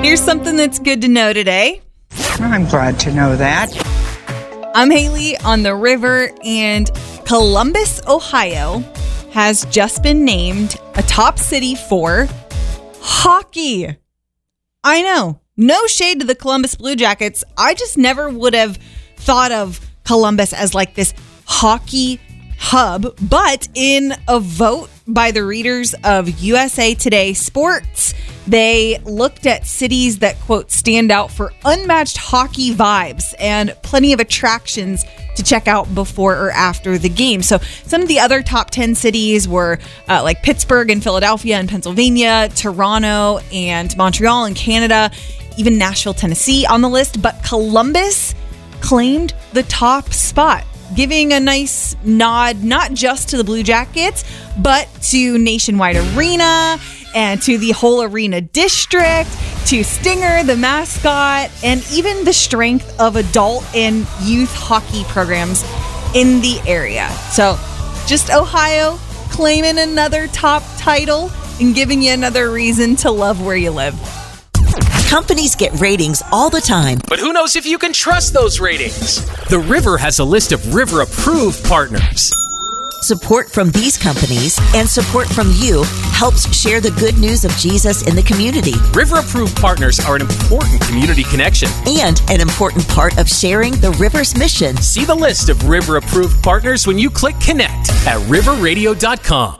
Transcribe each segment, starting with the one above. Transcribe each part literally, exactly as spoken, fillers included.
Here's something that's good to know today. I'm glad to know that. I'm Haley on the river, and Columbus, Ohio has just been named a top city for hockey. I know, no shade to the Columbus Blue Jackets. I just never would have thought of Columbus as like this hockey hub, but in a vote by the readers of U S A Today Sports, they looked at cities that, quote, stand out for unmatched hockey vibes and plenty of attractions to check out before or after the game. So some of the other top ten cities were uh, like Pittsburgh and Philadelphia and Pennsylvania, Toronto and Montreal in Canada, even Nashville, Tennessee on the list. But Columbus claimed the top spot, giving a nice nod not just to the Blue Jackets, but to Nationwide Arena and to the whole arena district, to Stinger, the mascot, and even the strength of adult and youth hockey programs in the area. So just Ohio claiming another top title and giving you another reason to love where you live. Companies get ratings all the time. But who knows if you can trust those ratings? The River has a list of River-approved partners. Support from these companies and support from you helps share the good news of Jesus in the community. River-approved partners are an important community connection and an important part of sharing the River's mission. See the list of River-approved partners when you click connect at river radio dot com.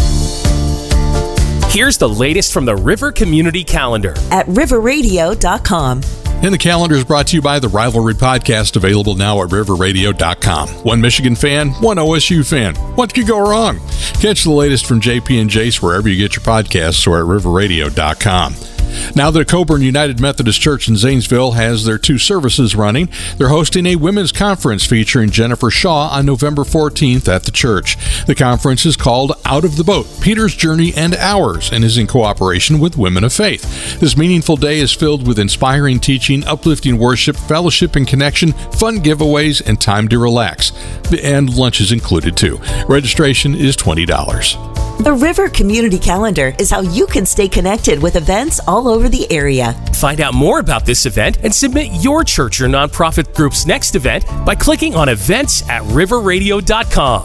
Here's the latest from the River Community Calendar at river radio dot com. And the calendar is brought to you by the Rivalry Podcast, available now at river radio dot com. One Michigan fan, one O S U fan. What could go wrong? Catch the latest from J P and Jace wherever you get your podcasts or at river radio dot com. Now that Coburn United Methodist Church in Zanesville has their two services running, they're hosting a women's conference featuring Jennifer Shaw on November fourteenth at the church. The conference is called Out of the Boat, Peter's Journey and Ours, and is in cooperation with Women of Faith. This meaningful day is filled with inspiring teaching, uplifting worship, fellowship and connection, fun giveaways, and time to relax. And lunch is included too. Registration is twenty dollars. The River Community Calendar is how you can stay connected with events all over the area. Find out more about this event and submit your church or nonprofit group's next event by clicking on events at river radio dot com.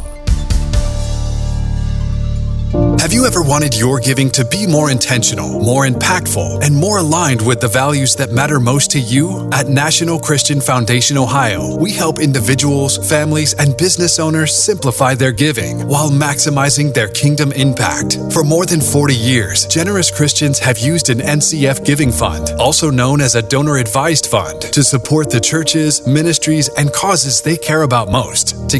Have you ever wanted your giving to be more intentional, more impactful, and more aligned with the values that matter most to you? At National Christian Foundation Ohio, we help individuals, families, and business owners simplify their giving while maximizing their kingdom impact. For more than forty years, generous Christians have used an N C F giving fund, also known as a donor-advised fund, to support the churches, ministries, and causes they care about most.